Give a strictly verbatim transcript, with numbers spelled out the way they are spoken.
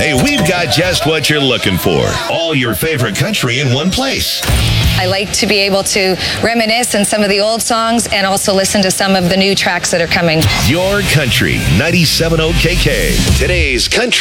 Hey, we've got just what you're looking for. All your favorite country in one place. I like to be able to reminisce on some of the old songs and also listen to some of the new tracks that are coming. Your country, ninety-seven point oh K K. Today's country.